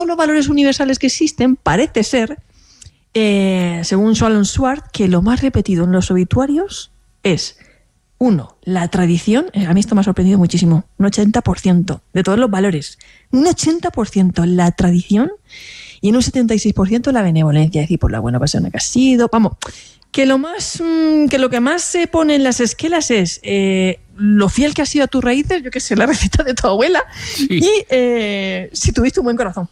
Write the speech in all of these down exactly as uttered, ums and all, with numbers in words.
los valores universales que existen, parece ser, eh, según Shalom Schwartz, que lo más repetido en los obituarios es, uno, la tradición. A mí esto me ha sorprendido muchísimo, un ochenta por ciento de todos los valores, un ochenta por ciento la tradición y en un setenta y seis por ciento la benevolencia, es decir, por la buena persona que has sido. Vamos, que lo más que lo que más se pone en las esquelas es eh, lo fiel que has sido a tus raíces, yo qué sé, la receta de tu abuela, sí. y eh, si tuviste un buen corazón.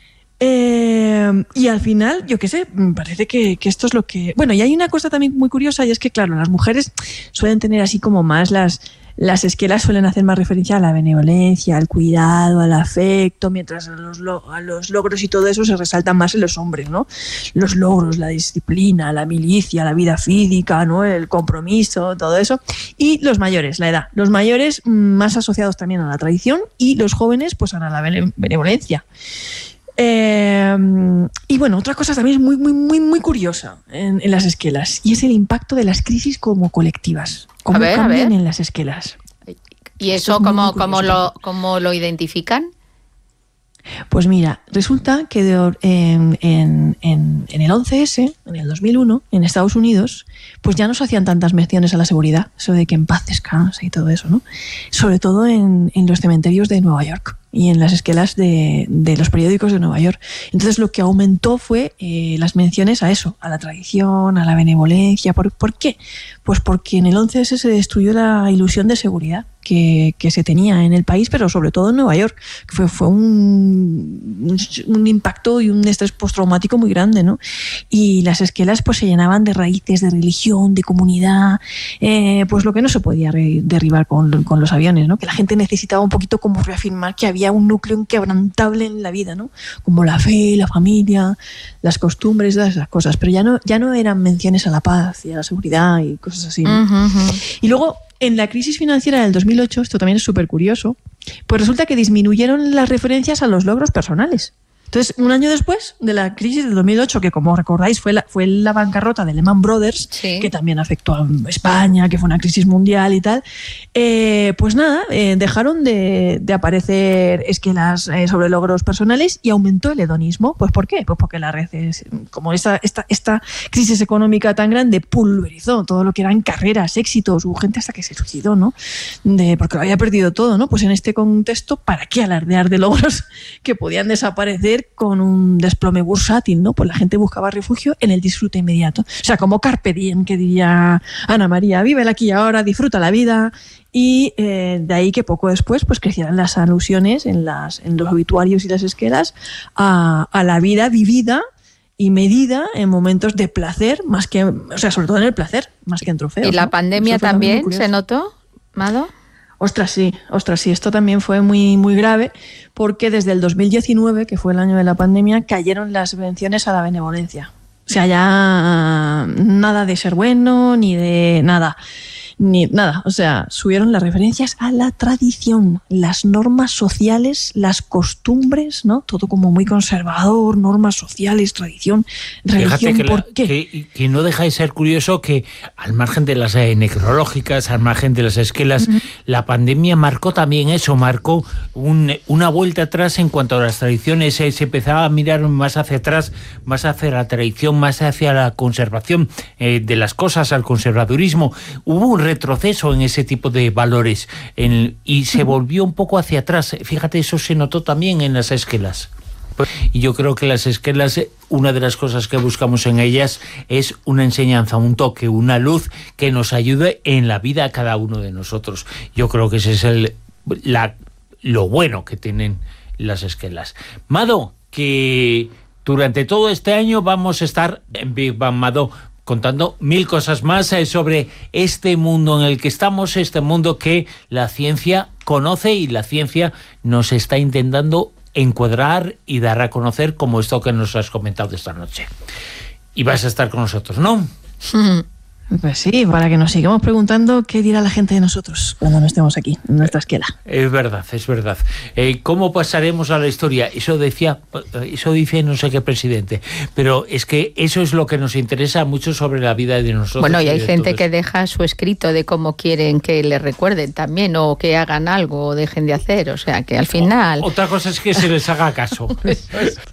Eh, y al final, yo qué sé, parece que, que esto es lo que... Bueno, y hay una cosa también muy curiosa, y es que, claro, las mujeres suelen tener así como más las... Las esquelas suelen hacer más referencia a la benevolencia, al cuidado, al afecto, mientras a los, lo, a los logros y todo eso se resaltan más en los hombres, ¿no? Los logros, la disciplina, la milicia, la vida física, ¿no? El compromiso, todo eso. Y los mayores, la edad. Los mayores más asociados también a la tradición y los jóvenes pues a la benevolencia. Eh, y bueno, otra cosa también es muy, muy, muy, muy curiosa en, en las esquelas, y es el impacto de las crisis como colectivas. ¿Cómo a ver, cambian a ver. en las esquelas? ¿Y eso cómo, cómo, lo, cómo lo identifican? Pues mira, resulta que de, en, en, en, en el once ese, en el dos mil uno, en Estados Unidos, pues ya no se hacían tantas menciones a la seguridad, eso de que en paz descanse y todo eso, ¿no? Sobre todo en, en los cementerios de Nueva York y en las esquelas de, de los periódicos de Nueva York. Entonces lo que aumentó fue eh, las menciones a eso, a la tradición, a la benevolencia. ¿Por, ¿por qué? Pues porque en el once ese se destruyó la ilusión de seguridad que, que se tenía en el país, pero sobre todo en Nueva York, que fue, fue un, un impacto y un estrés postraumático muy grande, ¿no? Y las esquelas pues se llenaban de raíces, de religión, de comunidad, eh, pues lo que no se podía re- derribar con, con los aviones, ¿no? Que la gente necesitaba un poquito como reafirmar que había un núcleo inquebrantable en la vida, ¿no? Como la fe, la familia, las costumbres, todas esas cosas, pero ya no, ya no eran menciones a la paz y a la seguridad y cosas así, ¿no? Uh-huh, uh-huh. Y luego, en la crisis financiera del dos mil ocho, esto también es súper curioso, pues resulta que disminuyeron las referencias a los logros personales. Entonces, un año después de la crisis del dos mil ocho, que como recordáis fue la, fue la bancarrota de Lehman Brothers, sí. que también afectó a España, que fue una crisis mundial y tal, eh, pues nada, eh, dejaron de, de aparecer esquelas eh, sobre logros personales y aumentó el hedonismo. ¿Pues por qué? Pues porque la red, es, como esta, esta, esta crisis económica tan grande pulverizó todo lo que eran carreras, éxitos, hubo gente hasta que se suicidó, ¿no? De, porque lo había perdido todo, ¿no? Pues en este contexto, ¿para qué alardear de logros que podían desaparecer con un desplome bursátil, ¿no? Pues la gente buscaba refugio en el disfrute inmediato. O sea, como carpe diem, que diría Ana María, vive el aquí y ahora, disfruta la vida. Y eh, de ahí que poco después pues crecieran las alusiones en, las, en los obituarios y las esquelas a, a la vida vivida y medida en momentos de placer, más que, o sea, sobre todo en el placer, más que en trofeos. ¿Y la ¿no? pandemia también se notó, Mado? Ostras, sí, ostras, sí, esto también fue muy, muy grave, porque desde el dos mil diecinueve, que fue el año de la pandemia, cayeron las subvenciones a la benevolencia. O sea, ya nada de ser bueno, ni de nada. Ni nada, o sea, subieron las referencias a la tradición, las normas sociales, las costumbres, ¿no? Todo como muy conservador, normas sociales, tradición, religión. Que ¿Por la, qué? Que, que no deja de ser curioso que, al margen de las eh, necrológicas, al margen de las esquelas, uh-huh. la pandemia marcó también eso, marcó un, una vuelta atrás en cuanto a las tradiciones. Eh, se empezaba a mirar más hacia atrás, más hacia la tradición, más hacia la conservación eh, de las cosas, al conservadurismo. Hubo un retroceso en ese tipo de valores en, y se volvió un poco hacia atrás. Fíjate, eso se notó también en las esquelas. Y yo creo que las esquelas, una de las cosas que buscamos en ellas es una enseñanza, un toque, una luz que nos ayude en la vida a cada uno de nosotros. Yo creo que ese es el, la, lo bueno que tienen las esquelas. Mado, que durante todo este año vamos a estar en Big Bang Mado contando mil cosas más eh, sobre este mundo en el que estamos, este mundo que la ciencia conoce y la ciencia nos está intentando encuadrar y dar a conocer, como esto que nos has comentado esta noche. Y vas a estar con nosotros, ¿no? Pues sí, para que nos sigamos preguntando qué dirá la gente de nosotros cuando no estemos aquí, en nuestra esquela. Es verdad, es verdad. Eh, ¿Cómo pasaremos a la historia? Eso decía, eso dice no sé qué presidente, pero es que eso es lo que nos interesa mucho sobre la vida de nosotros. Bueno, y hay y gente todos. que deja su escrito de cómo quieren que le recuerden también, o que hagan algo o dejen de hacer, o sea que al final... Otra cosa es que se les haga caso.